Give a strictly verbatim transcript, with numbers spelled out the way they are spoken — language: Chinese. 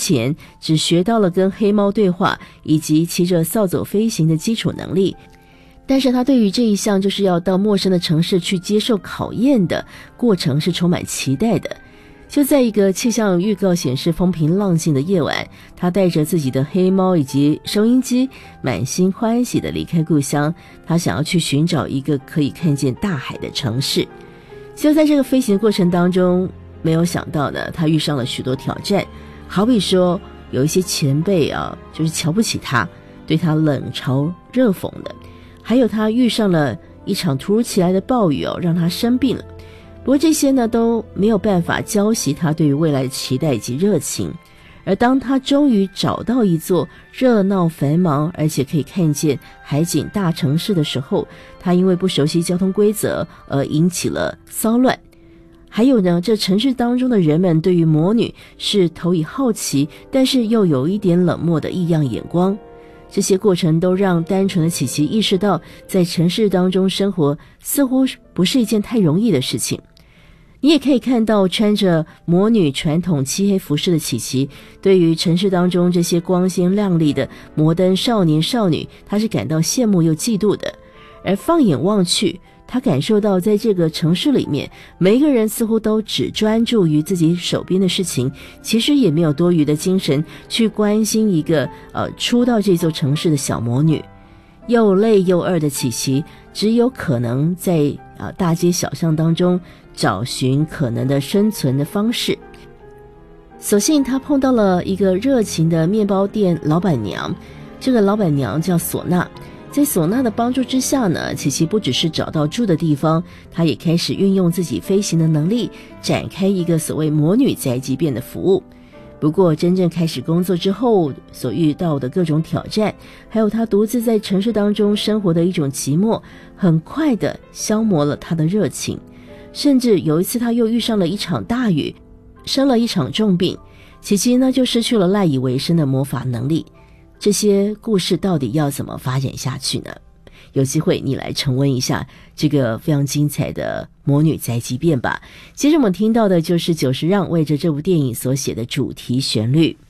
前只学到了跟黑猫对话以及骑着扫帚飞行的基础能力，但是他对于这一项就是要到陌生的城市去接受考验的过程是充满期待的。就在一个气象预告显示风平浪静的夜晚，他带着自己的黑猫以及收音机，满心欢喜地离开故乡，他想要去寻找一个可以看见大海的城市。就在这个飞行的过程当中，没有想到呢，他遇上了许多挑战，好比说有一些前辈啊，就是瞧不起他，对他冷嘲热讽的，还有他遇上了一场突如其来的暴雨哦，让他生病了。不过这些呢都没有办法浇熄他对于未来的期待以及热情。而当他终于找到一座热闹繁忙而且可以看见海景大城市的时候，他因为不熟悉交通规则而引起了骚乱。还有呢，这城市当中的人们对于魔女是投以好奇，但是又有一点冷漠的异样眼光。这些过程都让单纯的琪琪意识到，在城市当中生活似乎不是一件太容易的事情。你也可以看到穿着魔女传统漆黑服饰的琪琪，对于城市当中这些光鲜亮丽的摩登少年少女，他是感到羡慕又嫉妒的。而放眼望去，他感受到在这个城市里面，每一个人似乎都只专注于自己手边的事情，其实也没有多余的精神去关心一个呃初到这座城市的小魔女。又累又饿的琪琪，只有可能在呃大街小巷当中找寻可能的生存的方式。所幸他碰到了一个热情的面包店老板娘，这个老板娘叫唢呐。在唢呐的帮助之下呢，琪琪不只是找到住的地方，她也开始运用自己飞行的能力，展开一个所谓魔女宅急便的服务。不过真正开始工作之后所遇到的各种挑战，还有他独自在城市当中生活的一种寂寞，很快的消磨了他的热情。甚至有一次他又遇上了一场大雨，生了一场重病，琪琪呢就失去了赖以为生的魔法能力。这些故事到底要怎么发展下去呢？有机会你来重温一下这个非常精彩的魔女宅急便吧。接着我们听到的就是久石让为着这部电影所写的主题旋律。